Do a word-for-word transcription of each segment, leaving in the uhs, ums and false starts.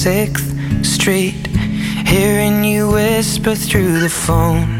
sixth Street, hearing you whisper through the phone.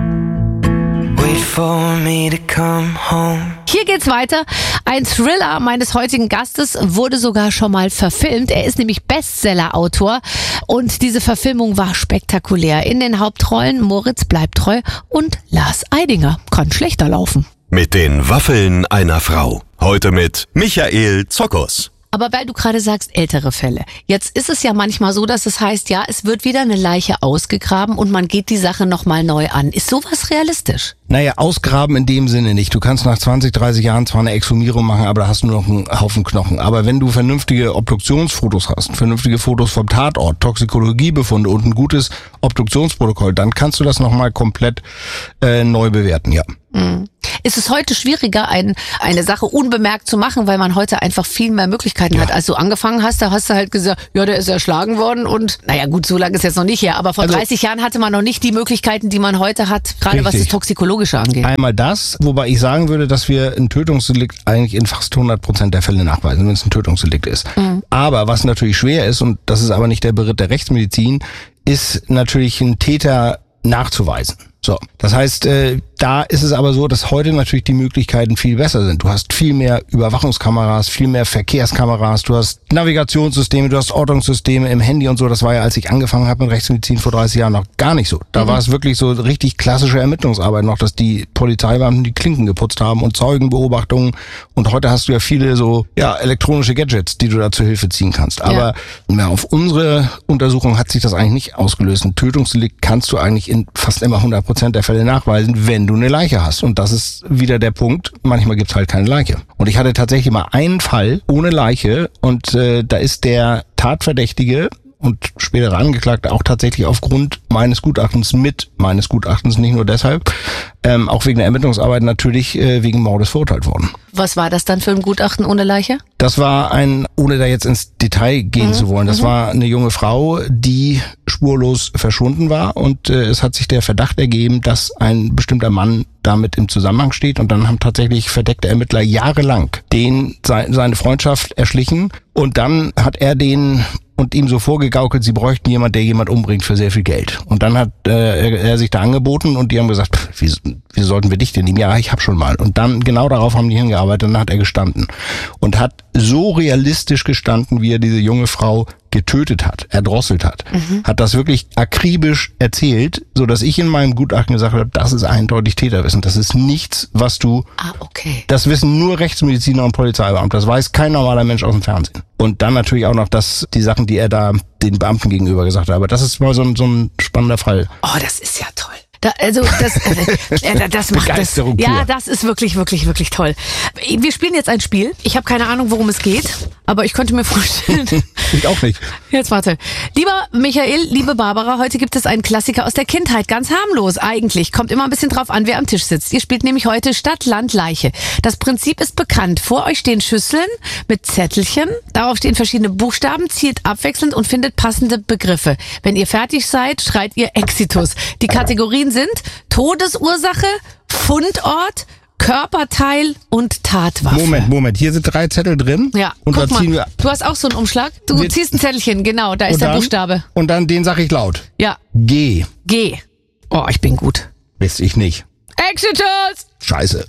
Wait for me to come home. Hier geht's weiter. Ein Thriller meines heutigen Gastes wurde sogar schon mal verfilmt. Er ist nämlich Bestseller-Autor und diese Verfilmung war spektakulär. In den Hauptrollen Moritz Bleibtreu und Lars Eidinger. Kann schlechter laufen. Mit den Waffeln einer Frau. Heute mit Michael Zokos. Aber weil du gerade sagst, ältere Fälle. Jetzt ist es ja manchmal so, dass es heißt, ja, es wird wieder eine Leiche ausgegraben und man geht die Sache nochmal neu an. Ist sowas realistisch? Naja, ausgraben in dem Sinne nicht. Du kannst nach zwanzig, dreißig Jahren zwar eine Exhumierung machen, aber da hast du nur noch einen Haufen Knochen. Aber wenn du vernünftige Obduktionsfotos hast, vernünftige Fotos vom Tatort, Toxikologiebefunde und ein gutes Obduktionsprotokoll, dann kannst du das nochmal komplett äh, neu bewerten, ja. Mhm. Ist es heute schwieriger, ein, eine Sache unbemerkt zu machen, weil man heute einfach viel mehr Möglichkeiten ja. hat. Als du angefangen hast, da hast du halt gesagt, ja, der ist erschlagen worden und naja gut, so lange ist jetzt noch nicht her, aber vor also, dreißig Jahren hatte man noch nicht die Möglichkeiten, die man heute hat, gerade was das Toxikologische angeht. Einmal das, wobei ich sagen würde, dass wir ein Tötungsdelikt eigentlich in fast hundert Prozent der Fälle nachweisen, wenn es ein Tötungsdelikt ist. Mhm. Aber was natürlich schwer ist, und das ist aber nicht der Beritt der Rechtsmedizin, ist natürlich ein Täter nachzuweisen. So, das heißt, äh, da ist es aber so, dass heute natürlich die Möglichkeiten viel besser sind. Du hast viel mehr Überwachungskameras, viel mehr Verkehrskameras, du hast Navigationssysteme, du hast Ortungssysteme im Handy und so. Das war ja, als ich angefangen habe mit Rechtsmedizin vor dreißig Jahren, noch gar nicht so. Da mhm. war es wirklich so richtig klassische Ermittlungsarbeit noch, dass die Polizeibeamten die Klinken geputzt haben und Zeugenbeobachtungen. Und heute hast du ja viele so ja elektronische Gadgets, die du da zur Hilfe ziehen kannst. Aber ja. Ja, auf unsere Untersuchung hat sich das eigentlich nicht ausgelöst. Ein Tötungsdelikt kannst du eigentlich in fast immer hundert Prozent der Fälle nachweisen, wenn du eine Leiche hast. Und das ist wieder der Punkt, manchmal gibt's halt keine Leiche. Und ich hatte tatsächlich mal einen Fall ohne Leiche und äh, da ist der Tatverdächtige und spätere Angeklagte auch tatsächlich aufgrund meines Gutachtens mit meines Gutachtens, nicht nur deshalb, ähm, auch wegen der Ermittlungsarbeit natürlich äh, wegen Mordes verurteilt worden. Was war das dann für ein Gutachten ohne Leiche? Das war ein, ohne da jetzt ins Detail gehen mhm. zu wollen, das mhm. war eine junge Frau, die spurlos verschwunden war und äh, es hat sich der Verdacht ergeben, dass ein bestimmter Mann damit im Zusammenhang steht und dann haben tatsächlich verdeckte Ermittler jahrelang den seine Freundschaft erschlichen und dann hat er den und ihm so vorgegaukelt, sie bräuchten jemand, der jemand umbringt für sehr viel Geld. Und dann hat äh, er, er sich da angeboten und die haben gesagt, pff, wieso, wieso sollten wir dich denn nehmen? Ja, ich hab schon mal. Und dann genau darauf haben die hingearbeitet und dann hat er gestanden. Und hat so realistisch gestanden, wie er diese junge Frau getötet hat, erdrosselt hat. Mhm. Hat das wirklich akribisch erzählt, so dass ich in meinem Gutachten gesagt habe, das ist eindeutig Täterwissen. Das ist nichts, was du... Ah, okay. Das wissen nur Rechtsmediziner und Polizeibeamte. Das weiß kein normaler Mensch aus dem Fernsehen. Und dann natürlich auch noch das, die Sachen, die er da den Beamten gegenüber gesagt hat. Aber das ist mal so ein, so ein spannender Fall. Oh, das ist ja toll. Da, also das, äh, das macht das. Ja, das ist wirklich, wirklich, wirklich toll. Wir spielen jetzt ein Spiel. Ich habe keine Ahnung, worum es geht, aber ich könnte mir vorstellen. Ich auch nicht. Jetzt warte. Lieber Michael, liebe Barbara, heute gibt es einen Klassiker aus der Kindheit. Ganz harmlos eigentlich. Kommt immer ein bisschen drauf an, wer am Tisch sitzt. Ihr spielt nämlich heute Stadt, Land, Leiche. Das Prinzip ist bekannt. Vor euch stehen Schüsseln mit Zettelchen. Darauf stehen verschiedene Buchstaben, zielt abwechselnd und findet passende Begriffe. Wenn ihr fertig seid, schreit ihr Exitus. Die Kategorien sind Todesursache, Fundort, Körperteil und Tatwaffe. Moment, Moment, hier sind drei Zettel drin. Ja, und guck da mal, ziehen wir. Du hast auch so einen Umschlag. Du wir ziehst ein Zettelchen, genau, da ist der dann, Buchstabe. Und dann den sag ich laut. Ja. G. G. Oh, ich bin gut. Weiß ich nicht. Exitus! Scheiße.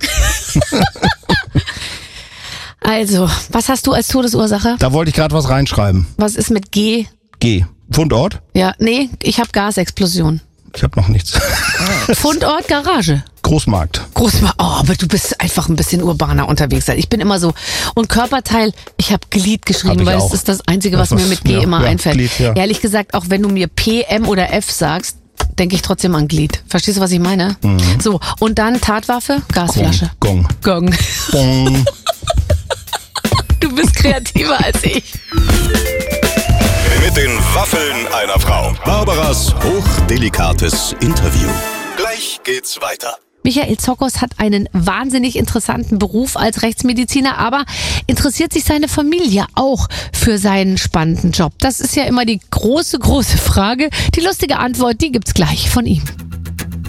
Also, was hast du als Todesursache? Da wollte ich gerade was reinschreiben. Was ist mit G? G. Fundort? Ja, nee, ich habe Gasexplosion. Ich habe noch nichts. Fundort, Garage. Großmarkt. Großmarkt. Oh, aber du bist einfach ein bisschen urbaner unterwegs. Ich bin immer so. Und Körperteil, ich habe Glied geschrieben, weil es ist das Einzige, was, was mir mit G ja, immer ja, einfällt. Glied, ja. Ehrlich gesagt, auch wenn du mir P, M oder F sagst, denke ich trotzdem an Glied. Verstehst du, was ich meine? Mhm. So, und dann Tatwaffe, Gasflasche. Gong. Gong. Gong. Du bist kreativer als ich. Mit den Waffeln einer Frau. Barbaras hochdelikates Interview. Gleich geht's weiter. Michael Zokos hat einen wahnsinnig interessanten Beruf als Rechtsmediziner, aber interessiert sich seine Familie auch für seinen spannenden Job? Das ist ja immer die große, große Frage. Die lustige Antwort, die gibt's gleich von ihm.